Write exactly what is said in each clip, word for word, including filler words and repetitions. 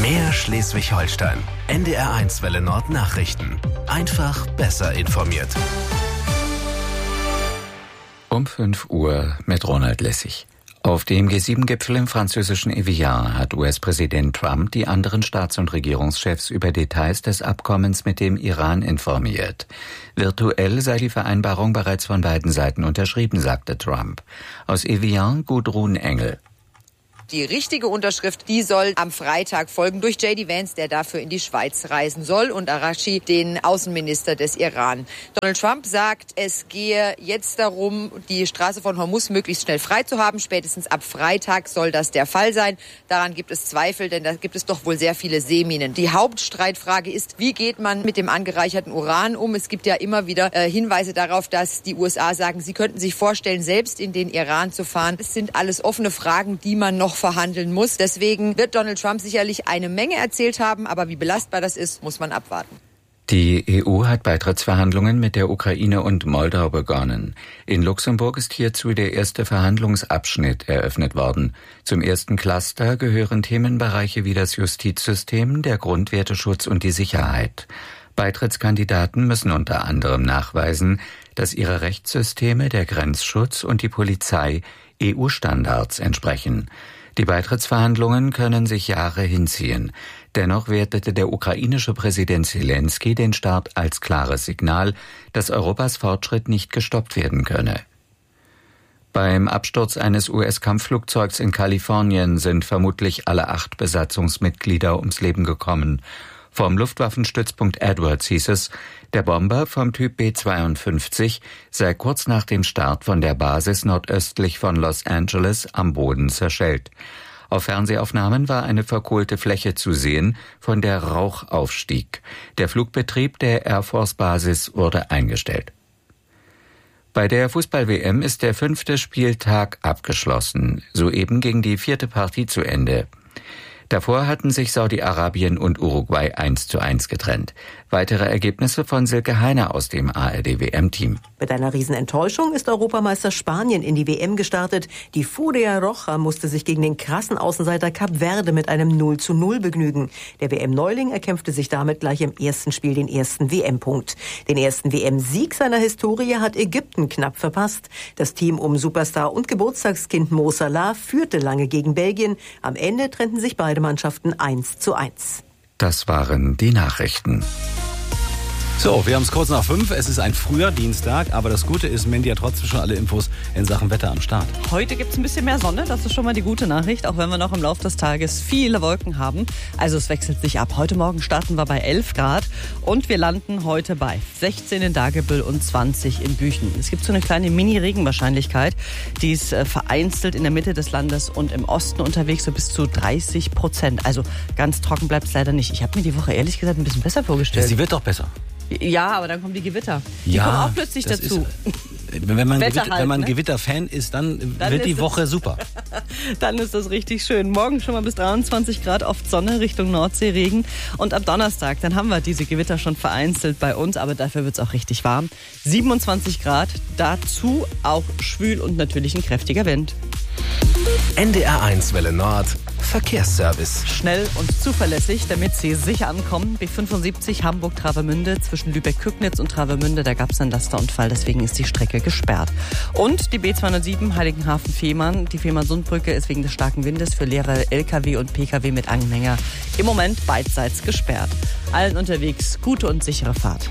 Mehr Schleswig-Holstein. N D R eins Welle Nord Nachrichten. Einfach besser informiert. Um fünf Uhr mit Ronald Lessig. Auf dem G sieben Gipfel im französischen Evian hat U S-Präsident Trump die anderen Staats- und Regierungschefs über Details des Abkommens mit dem Iran informiert. Virtuell sei die Vereinbarung bereits von beiden Seiten unterschrieben, sagte Trump. Aus Evian Gudrun Engel. Die richtige Unterschrift, die soll am Freitag folgen durch J D Vance, der dafür in die Schweiz reisen soll, und Araghchi, den Außenminister des Iran. Donald Trump sagt, es gehe jetzt darum, die Straße von Hormuz möglichst schnell frei zu haben. Spätestens ab Freitag soll das der Fall sein. Daran gibt es Zweifel, denn da gibt es doch wohl sehr viele Seeminen. Die Hauptstreitfrage ist, wie geht man mit dem angereicherten Uran um? Es gibt ja immer wieder äh, Hinweise darauf, dass die U S A sagen, sie könnten sich vorstellen, selbst in den Iran zu fahren. Es sind alles offene Fragen, die man noch verhandeln muss. Deswegen wird Donald Trump sicherlich eine Menge erzählt haben, aber wie belastbar das ist, muss man abwarten. Die E U hat Beitrittsverhandlungen mit der Ukraine und Moldau begonnen. In Luxemburg ist hierzu der erste Verhandlungsabschnitt eröffnet worden. Zum ersten Cluster gehören Themenbereiche wie das Justizsystem, der Grundwerteschutz und die Sicherheit. Beitrittskandidaten müssen unter anderem nachweisen, dass ihre Rechtssysteme, der Grenzschutz und die Polizei E U-Standards entsprechen. Die Beitrittsverhandlungen können sich Jahre hinziehen. Dennoch wertete der ukrainische Präsident Zelensky den Start als klares Signal, dass Europas Fortschritt nicht gestoppt werden könne. Beim Absturz eines U S-Kampfflugzeugs in Kalifornien sind vermutlich alle acht Besatzungsmitglieder ums Leben gekommen. Vom Luftwaffenstützpunkt Edwards hieß es, der Bomber vom Typ B zweiundfünfzig sei kurz nach dem Start von der Basis nordöstlich von Los Angeles am Boden zerschellt. Auf Fernsehaufnahmen war eine verkohlte Fläche zu sehen, von der Rauch aufstieg. Der Flugbetrieb der Air Force Basis wurde eingestellt. Bei der Fußball-W M ist der fünfte Spieltag abgeschlossen. Soeben ging die vierte Partie zu Ende. Davor hatten sich Saudi-Arabien und Uruguay eins zu eins getrennt. Weitere Ergebnisse von Silke Heiner aus dem A R D-W M-Team. Mit einer Riesenenttäuschung ist Europameister Spanien in die W M gestartet. Die Furia Roja musste sich gegen den krassen Außenseiter Kap Verde mit einem null zu null begnügen. Der W M-Neuling erkämpfte sich damit gleich im ersten Spiel den ersten W M-Punkt. Den ersten W M-Sieg seiner Historie hat Ägypten knapp verpasst. Das Team um Superstar und Geburtstagskind Mo Salah führte lange gegen Belgien. Am Ende trennten sich beide Mannschaften eins zu eins. Das waren die Nachrichten. So, wir haben es kurz nach fünf. Es ist ein früher Dienstag, aber das Gute ist, Mandy hat trotzdem schon alle Infos in Sachen Wetter am Start. Heute gibt es ein bisschen mehr Sonne, das ist schon mal die gute Nachricht, auch wenn wir noch im Laufe des Tages viele Wolken haben. Also es wechselt sich ab. Heute Morgen starten wir bei elf Grad und wir landen heute bei sechzehn in Dagebüll und zwanzig in Büchen. Es gibt so eine kleine Mini-Regenwahrscheinlichkeit, die ist äh, vereinzelt in der Mitte des Landes und im Osten unterwegs, so bis zu dreißig Prozent. Also ganz trocken bleibt es leider nicht. Ich habe mir die Woche ehrlich gesagt ein bisschen besser vorgestellt. Sie wird doch besser. Ja, aber dann kommen die Gewitter. Die ja, kommen auch plötzlich dazu. Ist, wenn man, Gewitter, halt, wenn man ne? Gewitter-Fan ist, dann, dann wird ist die Woche super. Dann ist das richtig schön. Morgen schon mal bis dreiundzwanzig Grad, oft Sonne, Richtung Nordsee, Regen. Und ab Donnerstag, dann haben wir diese Gewitter schon vereinzelt bei uns, aber dafür wird es auch richtig warm. siebenundzwanzig Grad, dazu auch schwül und natürlich ein kräftiger Wind. N D R eins Welle Nord Verkehrsservice. Schnell und zuverlässig, damit Sie sicher ankommen. B fünfundsiebzig Hamburg-Travemünde zwischen Lübeck-Kügnitz und Travemünde. Da gab es einen Lasterunfall, deswegen ist die Strecke gesperrt. Und die B zweihundertsieben Heiligenhafen-Fehmarn. Die Fehmarn-Sundbrücke ist wegen des starken Windes für leere L K W und P K W mit Anhänger im Moment beidseits gesperrt. Allen unterwegs gute und sichere Fahrt.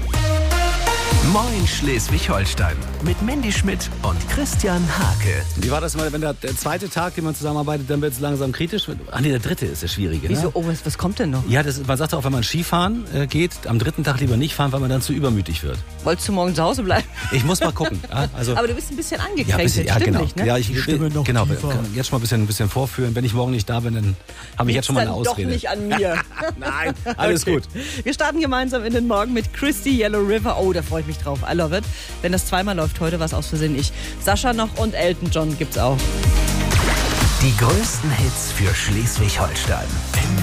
Moin Schleswig-Holstein mit Mandy Schmidt und Christian Hake. Wie war das mal, wenn der, der zweite Tag, den man zusammenarbeitet, dann wird es langsam kritisch? Ach nee, der dritte ist der schwierige. Wieso? Ne? Oh, was, was kommt denn noch? Ja, das, man sagt auch, wenn man Skifahren äh, geht, am dritten Tag lieber nicht fahren, weil man dann zu übermütig wird. Wolltest du morgen zu Hause bleiben? Ich muss mal gucken. Ja, also, aber du bist ein bisschen angekränkelt, ja, bisschen, ja, stimmt genau. nicht, ne? Ja, ich stimme noch genau, jetzt schon mal ein bisschen, ein bisschen vorführen. Wenn ich morgen nicht da bin, dann habe ich jetzt schon mal eine dann Ausrede. Doch nicht an mir. Nein, alles okay. Gut. Wir starten gemeinsam in den Morgen mit Christy Yellow River. Oh, da freue ich mich drauf. I love it. Wenn das zweimal läuft, heute war es aus Versehen ich. Sascha noch und Elton John gibt's auch. Die größten Hits für Schleswig-Holstein.